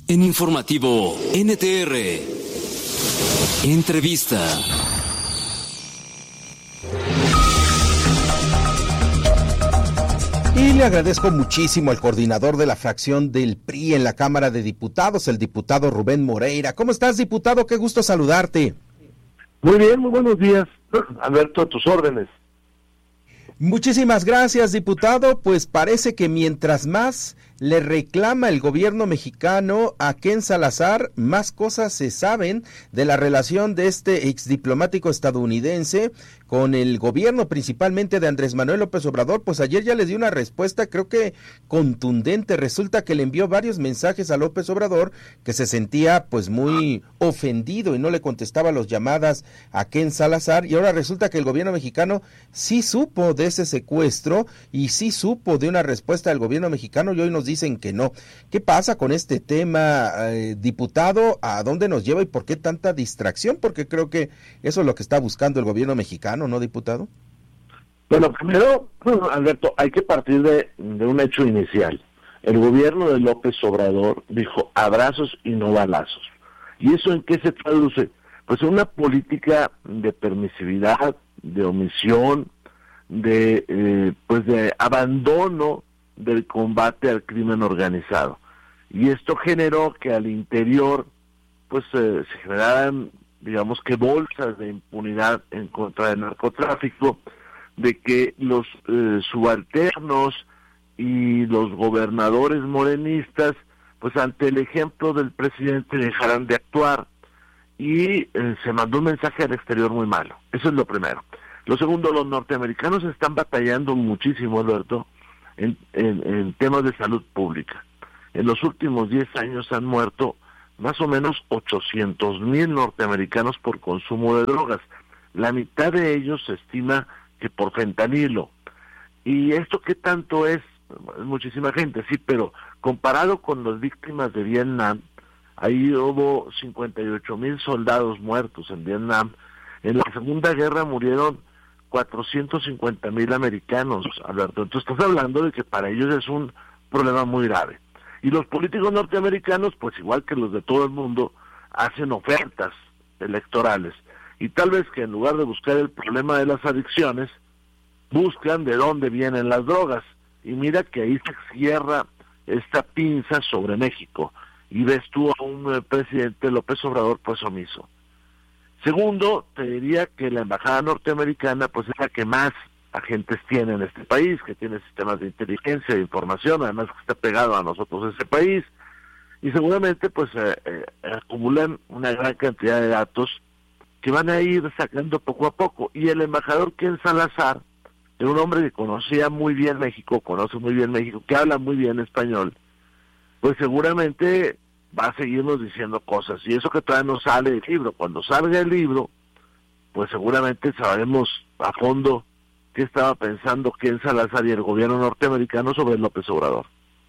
En Informativo NTR, entrevista. Y le agradezco muchísimo al coordinador de la fracción del PRI en la Cámara de Diputados, el diputado Rubén Moreira. ¿Cómo estás, diputado? Qué gusto saludarte. Muy bien, muy buenos días, Alberto, a tus órdenes. Muchísimas gracias, diputado. Pues parece que mientras más le reclama el gobierno mexicano a Ken Salazar, más cosas se saben de la relación de este exdiplomático estadounidense con el gobierno, principalmente de Andrés Manuel López Obrador. Pues ayer ya les di una respuesta, creo que contundente. Resulta que le envió varios mensajes a López Obrador, que se sentía pues muy ofendido y no le contestaba las llamadas a Ken Salazar, y ahora resulta que el gobierno mexicano sí supo de ese secuestro y sí supo de una respuesta del gobierno mexicano, y hoy nos dicen que no. ¿Qué pasa con este tema, diputado? ¿A dónde nos lleva y por qué tanta distracción? Porque creo que eso es lo que está buscando el gobierno mexicano, ¿no, diputado? Bueno, primero, Alberto, hay que partir de un hecho inicial. El gobierno de López Obrador dijo abrazos y no balazos. ¿Y eso en qué se traduce? Pues en una política de permisividad, de omisión, de abandono del combate al crimen organizado. Y esto generó que al interior pues se generaran, digamos que bolsas de impunidad en contra del narcotráfico, de que los subalternos y los gobernadores morenistas, pues ante el ejemplo del presidente dejaran de actuar, y se mandó un mensaje al exterior muy malo. Eso es lo primero. Lo segundo, los norteamericanos están batallando muchísimo, Alberto, en temas de salud pública. En los últimos 10 años han muerto más o menos 800,000 norteamericanos por consumo de drogas. La mitad de ellos se estima que por fentanilo. ¿Y esto qué tanto es? Es muchísima gente, sí, pero comparado con las víctimas de Vietnam, ahí hubo 58,000 soldados muertos en Vietnam. En la Segunda Guerra murieron 450,000 americanos, Alberto. Entonces estás hablando de que para ellos es un problema muy grave. Y los políticos norteamericanos, pues igual que los de todo el mundo, hacen ofertas electorales. Y tal vez que en lugar de buscar el problema de las adicciones, buscan de dónde vienen las drogas. Y mira que ahí se cierra esta pinza sobre México. Y ves tú a un presidente López Obrador pues omiso. Segundo, te diría que la embajada norteamericana pues es la que más agentes tiene en este país, que tiene sistemas de inteligencia, de información, además que está pegado a nosotros ese país, y seguramente pues acumulan una gran cantidad de datos que van a ir sacando poco a poco. Y el embajador Ken Salazar era un hombre que conocía muy bien México, conoce muy bien México, que habla muy bien español, pues seguramente va a seguirnos diciendo cosas, y eso que todavía no sale del libro. Cuando salga el libro, pues seguramente sabremos a fondo qué estaba pensando Ken Salazar y el gobierno norteamericano sobre López Obrador.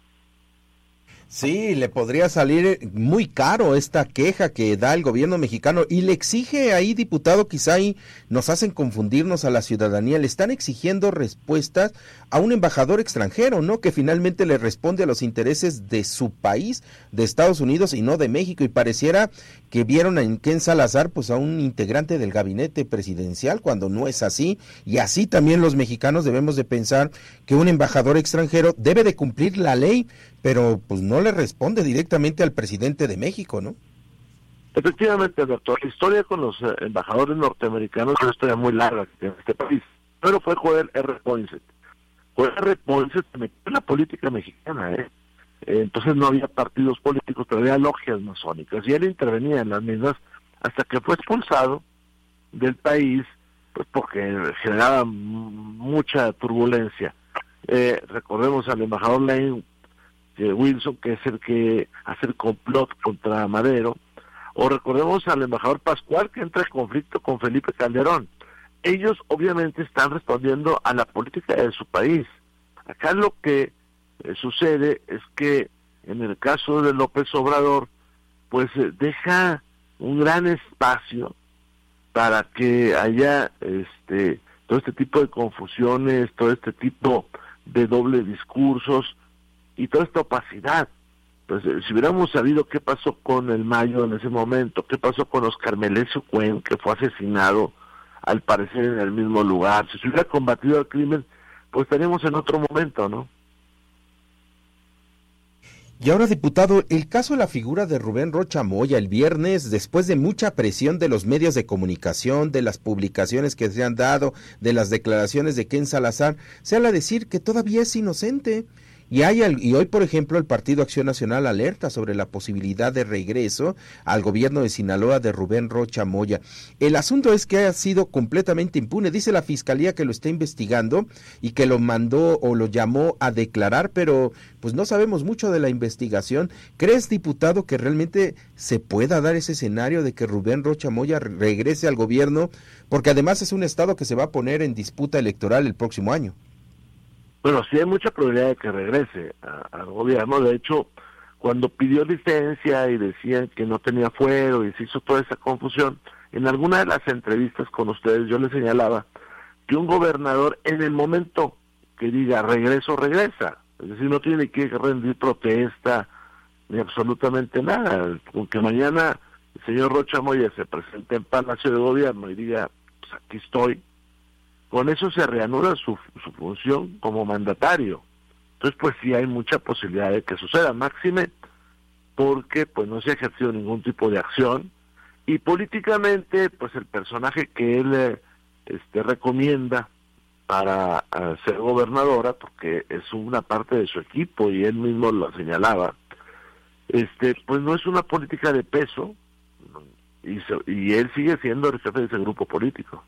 Sí, le podría salir muy caro esta queja que da el gobierno mexicano, y le exige ahí, diputado, quizá ahí nos hacen confundirnos a la ciudadanía, le están exigiendo respuestas a un embajador extranjero, ¿no? Que finalmente le responde a los intereses de su país, de Estados Unidos y no de México, y pareciera que vieron en Ken Salazar pues a un integrante del gabinete presidencial, cuando no es así, y así también los mexicanos debemos de pensar que un embajador extranjero debe de cumplir la ley, pero pues no le responde directamente al presidente de México, ¿no? Efectivamente, doctor, la historia con los embajadores norteamericanos es una historia muy larga que tiene este país. Pero fue Joel R. Poinsett. Joel R. Poinsett se metió en la política mexicana, entonces no había partidos políticos, pero había logias masónicas, y él intervenía en las mismas hasta que fue expulsado del país, pues porque generaba mucha turbulencia. Recordemos al embajador Lane Wilson, que es el que hace el complot contra Madero, o recordemos al embajador Pascual, que entra en conflicto con Felipe Calderón. Ellos obviamente están respondiendo a la política de su país. Acá lo que sucede es que en el caso de López Obrador, pues deja un gran espacio para que haya todo este tipo de confusiones, todo este tipo de doble discursos y toda esta opacidad. Pues si hubiéramos sabido qué pasó con el Mayo en ese momento, qué pasó con Oscar Melesio Cuen, que fue asesinado al parecer en el mismo lugar, si se hubiera combatido el crimen, pues estaríamos en otro momento, ¿no? Y ahora, diputado, el caso de la figura de Rubén Rocha Moya el viernes, después de mucha presión de los medios de comunicación, de las publicaciones que se han dado, de las declaraciones de Ken Salazar, se habla decir que todavía es inocente. Y hoy, por ejemplo, el Partido Acción Nacional alerta sobre la posibilidad de regreso al gobierno de Sinaloa de Rubén Rocha Moya. El asunto es que ha sido completamente impune. Dice la Fiscalía que lo está investigando y que lo mandó o lo llamó a declarar, pero pues no sabemos mucho de la investigación. ¿Crees, diputado, que realmente se pueda dar ese escenario de que Rubén Rocha Moya regrese al gobierno? Porque además es un estado que se va a poner en disputa electoral el próximo año. Bueno, sí hay mucha probabilidad de que regrese al gobierno. De hecho, cuando pidió licencia y decían que no tenía fuero y se hizo toda esa confusión, en alguna de las entrevistas con ustedes yo les señalaba que un gobernador en el momento que diga regreso, regresa. Es decir, no tiene que rendir protesta ni absolutamente nada. Aunque mañana el señor Rocha Moya se presente en Palacio de Gobierno y diga, pues aquí estoy, con eso se reanuda su función como mandatario. Entonces, pues sí hay mucha posibilidad de que suceda, máxime porque pues no se ha ejercido ningún tipo de acción, y políticamente pues el personaje que él recomienda para ser gobernadora, porque es una parte de su equipo y él mismo lo señalaba, pues no es una política de peso, y él sigue siendo el jefe de ese grupo político.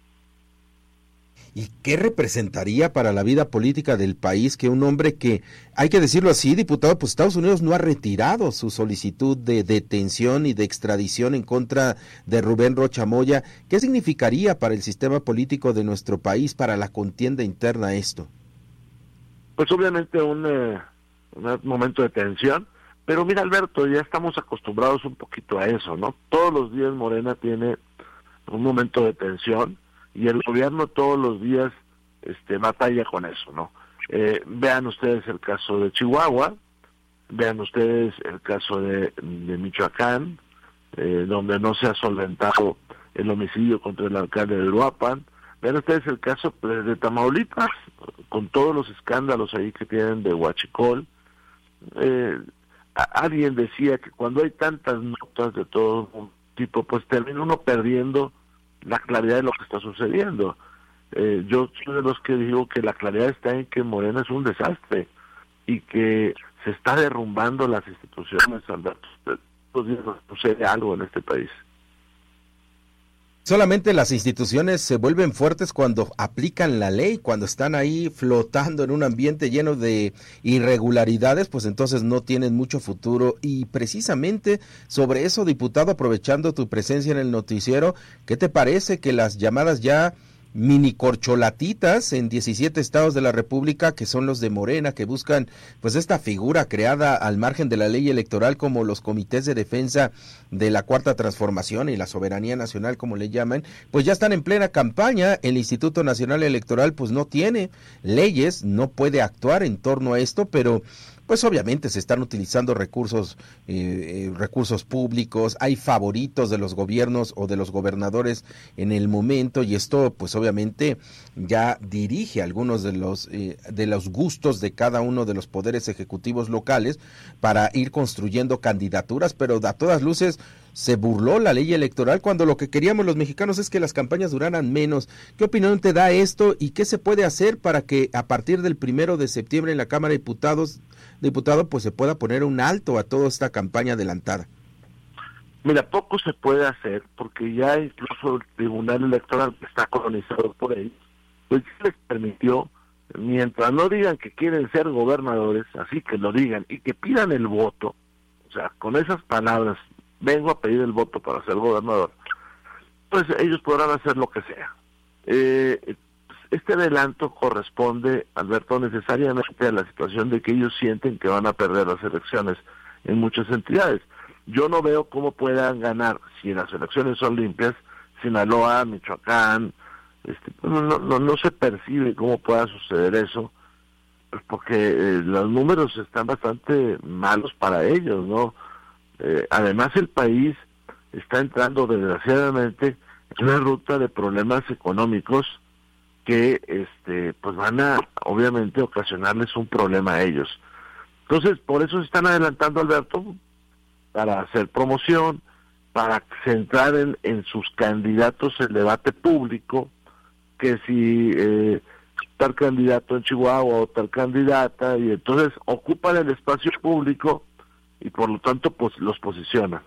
¿Y qué representaría para la vida política del país que un hombre que, hay que decirlo así, diputado, pues Estados Unidos no ha retirado su solicitud de detención y de extradición en contra de Rubén Rocha Moya? ¿Qué significaría para el sistema político de nuestro país, para la contienda interna esto? Pues obviamente un momento de tensión, pero mira, Alberto, ya estamos acostumbrados un poquito a eso, ¿no? Todos los días Morena tiene un momento de tensión, y el gobierno todos los días batalla con eso, ¿no? Vean ustedes el caso de Chihuahua, vean ustedes el caso de Michoacán, donde no se ha solventado el homicidio contra el alcalde de Uruapan. Vean ustedes el caso de Tamaulipas, con todos los escándalos ahí que tienen de huachicol. Alguien decía que cuando hay tantas notas de todo tipo, pues termina uno perdiendo la claridad de lo que está sucediendo. Yo soy de los que digo que la claridad está en que Morena es un desastre y que se está derrumbando las instituciones, Alberto. Todos los días sucede algo en este país. Solamente las instituciones se vuelven fuertes cuando aplican la ley, cuando están ahí flotando en un ambiente lleno de irregularidades, pues entonces no tienen mucho futuro. Y precisamente sobre eso, diputado, aprovechando tu presencia en el noticiero, ¿qué te parece que las llamadas ya mini corcholatitas en 17 estados de la República, que son los de Morena, que buscan pues esta figura creada al margen de la ley electoral como los comités de defensa de la Cuarta Transformación y la soberanía nacional, como le llaman, pues ya están en plena campaña? El Instituto Nacional Electoral pues no tiene leyes, no puede actuar en torno a esto, pero pues obviamente se están utilizando recursos públicos, hay favoritos de los gobiernos o de los gobernadores en el momento, y esto pues obviamente ya dirige algunos de los gustos de cada uno de los poderes ejecutivos locales para ir construyendo candidaturas, pero a todas luces se burló la ley electoral cuando lo que queríamos los mexicanos es que las campañas duraran menos. ¿Qué opinión te da esto y qué se puede hacer para que a partir del 1 de septiembre en la Cámara de Diputado, pues se pueda poner un alto a toda esta campaña adelantada? Mira, poco se puede hacer porque ya incluso el Tribunal Electoral, que está colonizado por ellos, pues les permitió, mientras no digan que quieren ser gobernadores, así que lo digan y que pidan el voto, o sea, con esas palabras, vengo a pedir el voto para ser gobernador, pues ellos podrán hacer lo que sea. Este adelanto corresponde, Alberto, necesariamente a la situación de que ellos sienten que van a perder las elecciones en muchas entidades. Yo no veo cómo puedan ganar, si las elecciones son limpias, Sinaloa, Michoacán, no se percibe cómo pueda suceder eso, porque los números están bastante malos para ellos, ¿no? Además el país está entrando desgraciadamente en una ruta de problemas económicos que pues van a obviamente ocasionarles un problema a ellos. Entonces, por eso se están adelantando, Alberto, para hacer promoción, para centrar en sus candidatos el debate público, que si tal candidato en Chihuahua o tal candidata, y entonces ocupan el espacio público y por lo tanto pues los posicionan.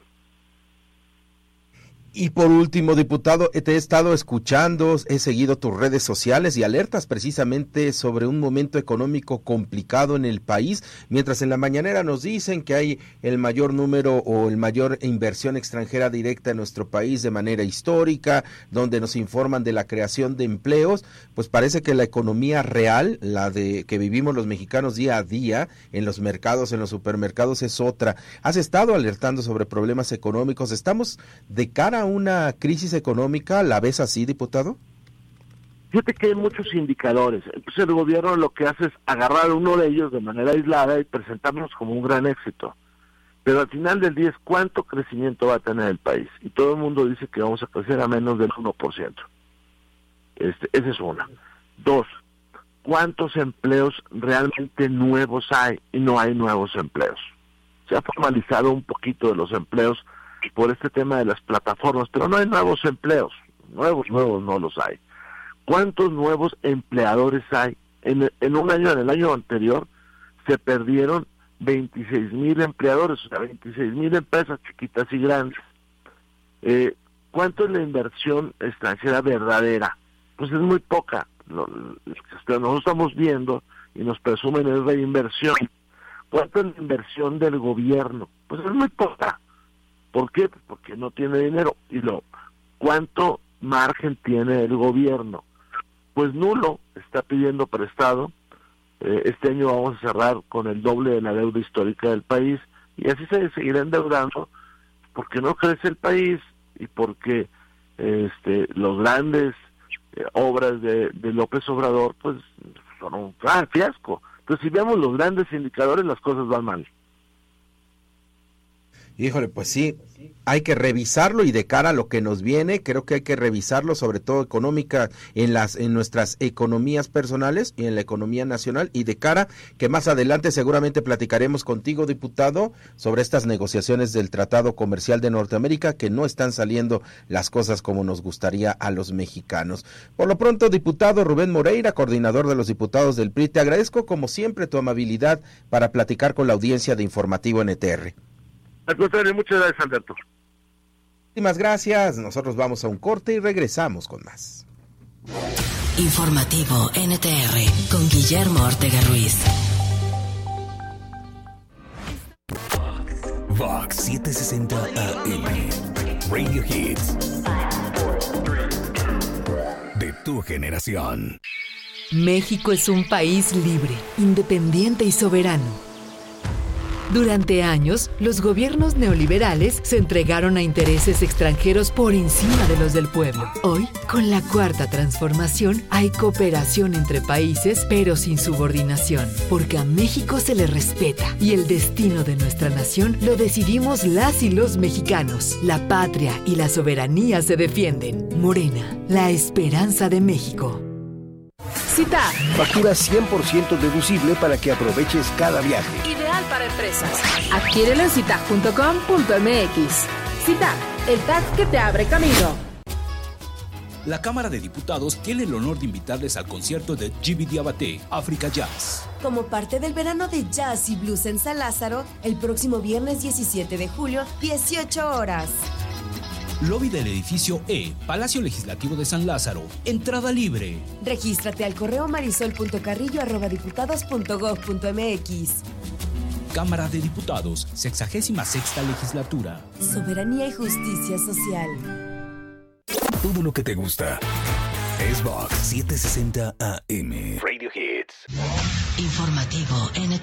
Y por último, diputado, te he estado escuchando, he seguido tus redes sociales y alertas precisamente sobre un momento económico complicado en el país, mientras en la mañanera nos dicen que hay el mayor número o el mayor inversión extranjera directa en nuestro país de manera histórica, donde nos informan de la creación de empleos. Pues parece que la economía real, la de que vivimos los mexicanos día a día, en los mercados, en los supermercados, es otra. Has estado alertando sobre problemas económicos, ¿estamos de cara a una crisis económica? ¿La ves así, diputado? Fíjate que hay muchos indicadores. Entonces el gobierno lo que hace es agarrar uno de ellos de manera aislada y presentarnos como un gran éxito. Pero al final del día es cuánto crecimiento va a tener el país. Y todo el mundo dice que vamos a crecer a menos del 1%. Esa es una. Dos, ¿cuántos empleos realmente nuevos hay? Y no hay nuevos empleos. Se ha formalizado un poquito de los empleos por este tema de las plataformas, pero no hay nuevos empleos, nuevos no los hay. ¿Cuántos nuevos empleadores hay? En un año, en el año anterior, se perdieron 26,000 empleadores, o sea, 26,000 empresas chiquitas y grandes. ¿Cuánto es la inversión extranjera verdadera? Pues es muy poca. Nosotros estamos viendo y nos presumen es reinversión. ¿Cuánto es la inversión del gobierno? Pues es muy poca. ¿Por qué? Porque no tiene dinero. Y ¿cuánto margen tiene el gobierno? Pues nulo. Está pidiendo prestado. Este año vamos a cerrar con el doble de la deuda histórica del país y así se seguirá endeudando porque no crece el país y porque los grandes obras de López Obrador pues son un fiasco. Entonces si vemos los grandes indicadores las cosas van mal. Híjole, pues sí, hay que revisarlo y de cara a lo que nos viene, creo que hay que revisarlo, sobre todo económica, en nuestras economías personales y en la economía nacional, y de cara que más adelante seguramente platicaremos contigo, diputado, sobre estas negociaciones del Tratado Comercial de Norteamérica, que no están saliendo las cosas como nos gustaría a los mexicanos. Por lo pronto, diputado Rubén Moreira, coordinador de los diputados del PRI, te agradezco como siempre tu amabilidad para platicar con la audiencia de Informativo NTR. Al contrario, muchas gracias, Alberto. Muchísimas gracias. Nosotros vamos a un corte y regresamos con más. Informativo NTR con Guillermo Ortega Ruiz. Vox 760 AM. Radio Hits. De tu generación. México es un país libre, independiente y soberano. Durante años, los gobiernos neoliberales se entregaron a intereses extranjeros por encima de los del pueblo. Hoy, con la Cuarta Transformación, hay cooperación entre países, pero sin subordinación, porque a México se le respeta y el destino de nuestra nación lo decidimos las y los mexicanos. La patria y la soberanía se defienden. Morena, la esperanza de México. CITAC. Factura 100% deducible para que aproveches cada viaje. Ideal para empresas. Adquiérelo en citac.com.mx. CITAC, el TAC que te abre camino. La Cámara de Diputados tiene el honor de invitarles al concierto de Djiby Diabaté, Africa Jazz. Como parte del verano de Jazz y Blues en San Lázaro, el próximo viernes 17 de julio, 18 horas. Lobby del edificio E, Palacio Legislativo de San Lázaro. Entrada libre. Regístrate al correo marisol.carrillo@diputados.gov.mx. Cámara de Diputados, 66ª Legislatura. Soberanía y justicia social. Todo lo que te gusta es Vox 760 AM. Radio Hits. Informativo NTR.